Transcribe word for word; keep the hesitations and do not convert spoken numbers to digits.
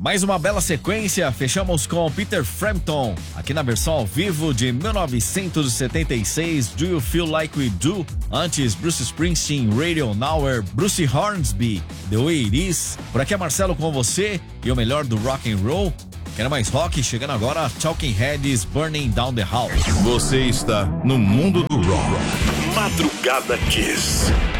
Mais uma bela sequência, fechamos com Peter Frampton, aqui na versão ao vivo de mil novecentos e setenta e seis, Do You Feel Like We Do? Antes, Bruce Springsteen, Radio Nowhere, Bruce Hornsby, The Way It Is. Por aqui é Marcelo com você e o melhor do rock and roll. Quero mais rock, chegando agora Talking Heads, Burning Down the House. Você está no mundo do rock. Madrugada Kiss.